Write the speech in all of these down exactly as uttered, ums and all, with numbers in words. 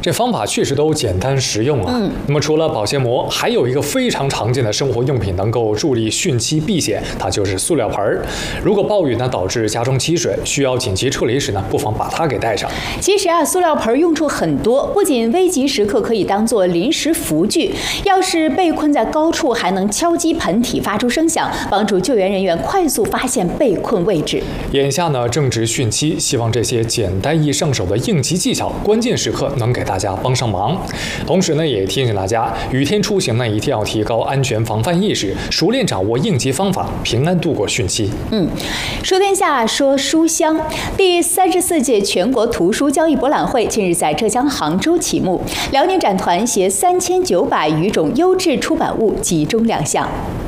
这方法确实都简单实用啊。嗯，那么除了保鲜膜，还有一个非常常见的生活用品能够助力汛期避险，它就是塑料盆儿。如果暴雨呢导致家中积水，需要紧急撤离时呢，不妨把它给带上。 其实啊，塑料盆用处很多，不仅危急时刻可以当做临时扶具，要是被困在高处，还能敲击盆体发出声响，帮助救援人员快速发现被困位置。眼下呢正值汛期，希望这些简单易上手的应急技巧，关键时刻能给大家帮上忙。同时呢，也提醒大家，雨天出行呢一定要提高安全防范意识，熟练掌握应急方法，平安度过汛期。嗯，说天下，说书香。第三十四届全国图书交易博览会近日在浙江杭州启幕，辽宁展团携三千九百余种优质出版物集中亮相。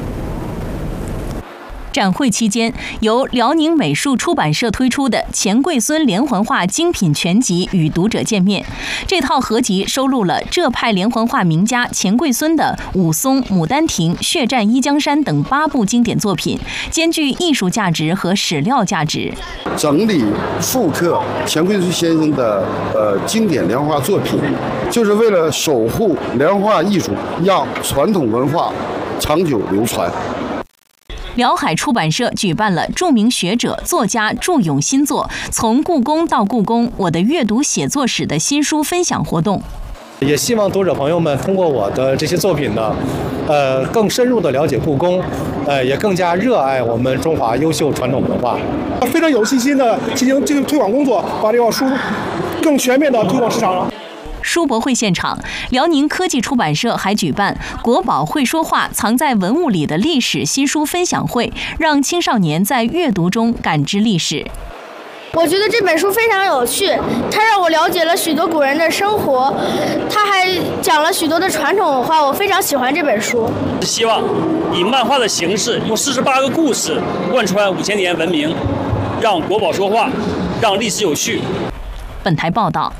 展会期间，由辽宁美术出版社推出的钱贵孙连环画精品全集与读者见面。这套合集收录了浙派连环画名家钱贵孙的《武松》《牡丹亭》《血战一江山》等八部经典作品，兼具艺术价值和史料价值。 整理复刻钱贵孙先生的呃经典连环画作品，就是为了守护连环画艺术，让传统文化长久流传。 辽海出版社举办了著名学者、作家祝永新作《从故宫到故宫：我的阅读写作史》的新书分享活动。 也希望读者朋友们通过我的这些作品呢，呃，更深入的了解故宫，呃，也更加热爱我们中华优秀传统文化。 非常有信心的进行这个推广工作，把这本书更全面的推广市场了。 书博会现场，辽宁科技出版社还举办“国宝会说话，藏在文物里的历史”新书分享会，让青少年在阅读中感知历史。 我觉得这本书非常有趣，它让我了解了许多古人的生活，它还讲了许多的传统文化，我非常喜欢这本书。 希望以漫画的形式，用四十八个故事贯穿五千年文明，让国宝说话，让历史有趣。 本台报道。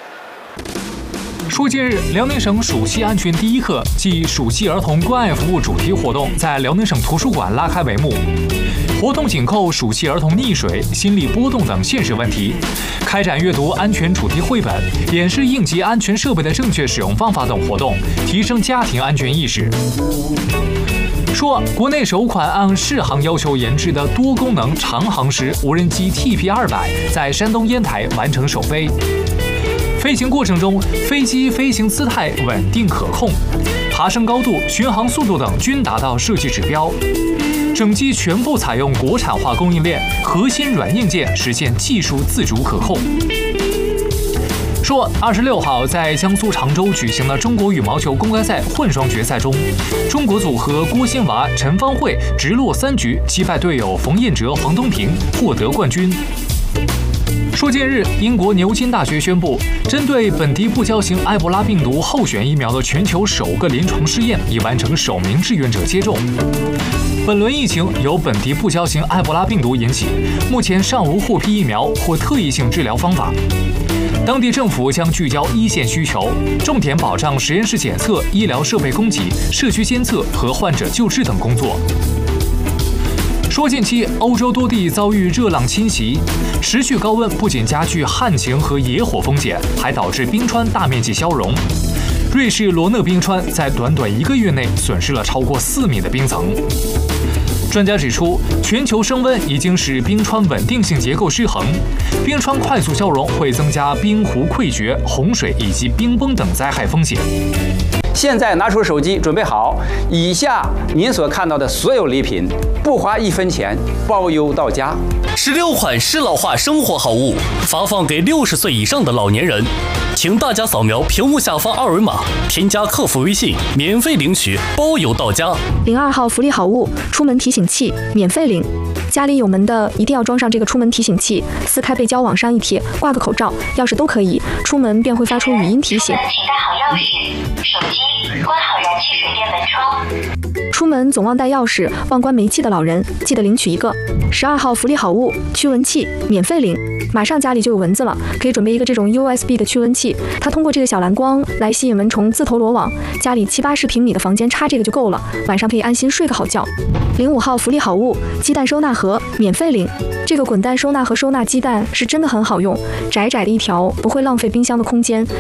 说近日，辽宁省暑期安全第一课暨暑期儿童关爱服务主题活动在辽宁省图书馆拉开帷幕。活动紧扣暑期儿童溺水、心理波动等现实问题，开展阅读安全主题绘本、演示应急安全设备的正确使用方法等活动，提升家庭安全意识。说，国内首款按适航要求研制的多功能长航时无人机 T P 二百在山东烟台完成首飞。飞行过程中，飞机飞行姿态稳定可控，爬升高度、巡航速度等均达到设计指标。整机全部采用国产化供应链，核心软硬件实现技术自主可控。说，二十六号在江苏常州举行的中国羽毛球公开赛混双决赛中，中国组合郭欣娃、陈芳慧直落三局击败队友冯彦哲、黄东萍，获得冠军。说近日，英国牛津大学宣布，针对本地不交型埃博拉病毒候选疫苗的全球首个临床试验已完成首名志愿者接种。本轮疫情由本地不交型埃博拉病毒引起，目前尚无获批疫苗或特异性治疗方法。当地政府将聚焦一线需求，重点保障实验室检测、医疗设备供给、社区监测和患者救治等工作。说近期欧洲多地遭遇热浪侵袭，持续高温不仅加剧旱情和野火风险，还导致冰川大面积消融。瑞士罗讷冰川在短短一个月内损失了超过四米的冰层。专家指出，全球升温已经使冰川稳定性结构失衡，冰川快速消融会增加冰湖溃决、洪水以及冰崩等灾害风险。 现在拿出手机，准备好，以下您所看到的所有礼品，不花一分钱，包邮到家。 十六款适老化生活好物发放给六十岁以上的老年人，请大家扫描屏幕下方二维码，添加客服微信，免费领取，包邮到家。 零二号福利好物，出门提醒器，免费领。家里有门的一定要装上这个出门提醒器，撕开背胶往上一贴，挂个口罩、钥匙都可以，出门便会发出语音提醒。 请带好钥匙、手机，关好燃气水电门窗。 出门总忘带钥匙、忘关煤气的老人，记得领取一个。十二号福利好物，驱蚊器，免费领。马上家里就有蚊子了，可以准备一个这种 U S B 的驱蚊器，它通过这个小蓝光来吸引蚊虫自投罗网。家里七八十平米的房间插这个就够了，晚上可以安心睡个好觉。零五号福利好物，鸡蛋收纳盒，免费领。这个滚蛋收纳盒收纳鸡蛋是真的很好用，窄窄的一条，不会浪费冰箱的空间，